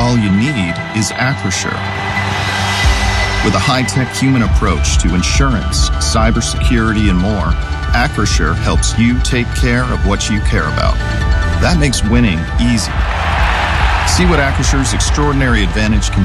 all you need is Acrisure. With a high-tech human approach to insurance, cybersecurity, and more, Acrisure helps you take care of what you care about. That makes winning easy. See what Acrisure's extraordinary advantage can